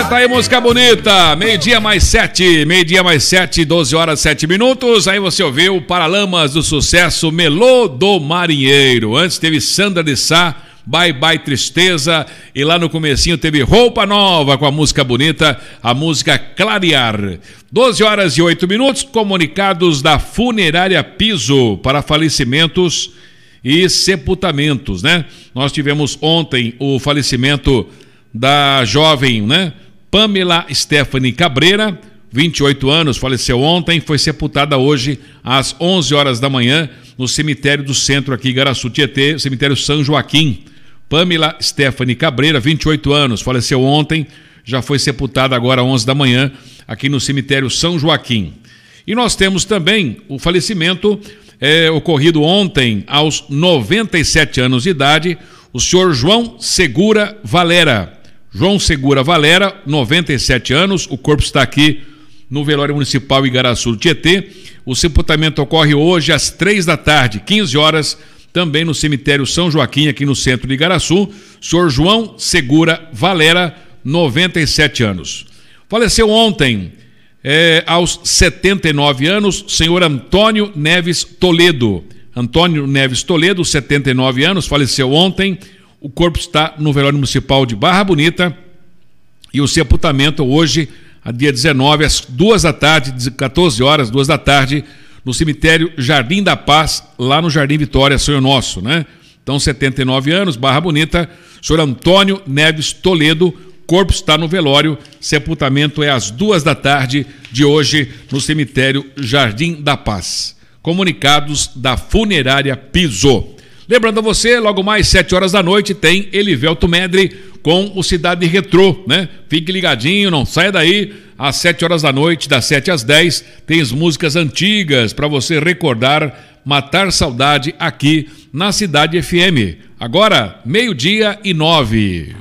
Tá aí música bonita, meio-dia mais 7, 12 horas 7 minutos. Aí você ouviu Paralamas do Sucesso, Melô do Marinheiro. Antes teve Sandra de Sá, Bye Bye Tristeza. E lá no comecinho teve Roupa Nova com a música bonita, a música Clarear. 12 horas e 8 minutos, comunicados da Funerária Piso para falecimentos e sepultamentos, né? Nós tivemos ontem o falecimento da jovem, né? Pamela Stephanie Cabreira, 28 anos, faleceu ontem, foi sepultada hoje às 11 horas da manhã no cemitério do centro aqui em Igaraçu Tietê, cemitério São Joaquim. Pamela Stephanie Cabreira, 28 anos, faleceu ontem, já foi sepultada agora às 11 da manhã aqui no cemitério São Joaquim. E nós temos também o falecimento ocorrido ontem aos 97 anos de idade, o senhor João Segura Valera. João Segura Valera, 97 anos, o corpo está aqui no velório municipal Igaraçu Tietê. O sepultamento ocorre hoje às 3 da tarde, 15 horas, também no cemitério São Joaquim, aqui no centro de Igaraçu. Senhor João Segura Valera, 97 anos. Faleceu ontem, aos 79 anos, senhor Antônio Neves Toledo. Antônio Neves Toledo, 79 anos, faleceu ontem. O corpo está no velório municipal de Barra Bonita e o sepultamento hoje, dia 19, às 2 da tarde, 14 horas, 2 da tarde, no cemitério Jardim da Paz, lá no Jardim Vitória, Sonho Nosso, né? Então, 79 anos, Barra Bonita, senhor Antônio Neves Toledo, corpo está no velório, sepultamento é às 2 da tarde de hoje, no cemitério Jardim da Paz. Comunicados da Funerária Piso. Lembrando a você, logo mais 7 horas da noite tem Elivelto Medley com o Cidade Retrô, né? Fique ligadinho, não saia daí. Às 7 horas da noite, das 7 às 10, tem as músicas antigas para você recordar, matar saudade aqui na Cidade FM. Agora, 12:09.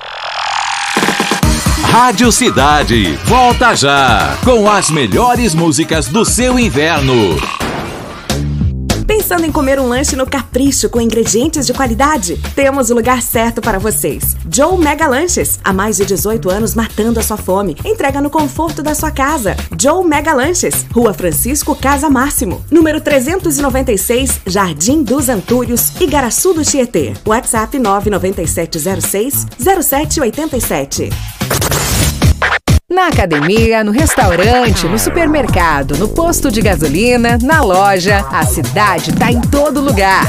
Rádio Cidade, volta já com as melhores músicas do seu inverno. Pensando em comer um lanche no Capricho com ingredientes de qualidade? Temos o lugar certo para vocês. Joe Mega Lanches, há mais de 18 anos matando a sua fome. Entrega no conforto da sua casa. Joe Mega Lanches, Rua Francisco Casa Máximo, número 396, Jardim dos Antúrios, Igaraçu do Tietê. WhatsApp 99706-0787. Na academia, no restaurante, no supermercado, no posto de gasolina, na loja, a cidade tá em todo lugar.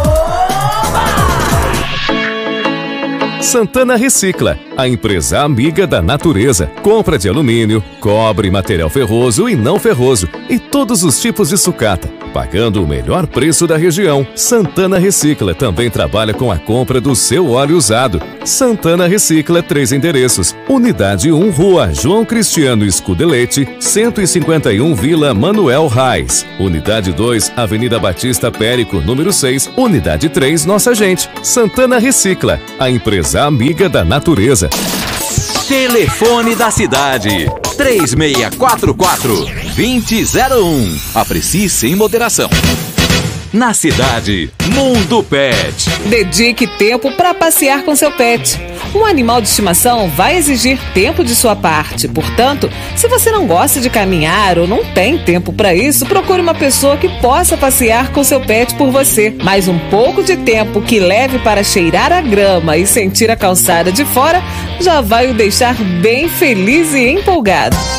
Santana Recicla, a empresa amiga da natureza. Compra de alumínio, cobre, material ferroso e não ferroso e todos os tipos de sucata, pagando o melhor preço da região. Santana Recicla também trabalha com a compra do seu óleo usado. Santana Recicla, 3 endereços. Unidade 1, Rua João Cristiano Scudelete, 151 Vila Manuel Reis. Unidade 2, Avenida Batista Périco, número 6. Unidade 3, Nossa Gente. Santana Recicla, a empresa amiga da natureza. Telefone da cidade, 3644-2001. Aprecie sem moderação. Na cidade, Mundo Pet. Dedique tempo para passear com seu pet. Um animal de estimação vai exigir tempo de sua parte. Portanto, se você não gosta de caminhar ou não tem tempo para isso, procure uma pessoa que possa passear com seu pet por você. Mas um pouco de tempo que leve para cheirar a grama e sentir a calçada de fora já vai o deixar bem feliz e empolgado.